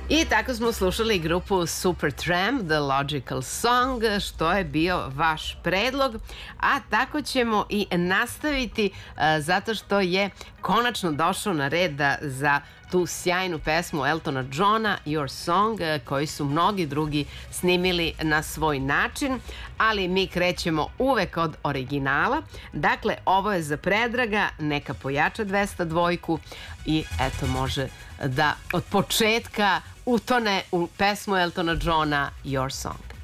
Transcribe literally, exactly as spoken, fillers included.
I tako smo slušali grupu Supertramp, The Logical Song, što je bio vaš predlog, a tako ćemo i nastaviti zato što je konačno došao na red za tu sjajnu pesmu Eltona Johna, Your Song, koji su mnogi drugi snimili na svoj način, ali mi krećemo uvek od originala. Dakle, ovo je za Predraga, neka pojača dvesta dvojku i eto može da od početka utone u pesmu Eltona Johna Your Song.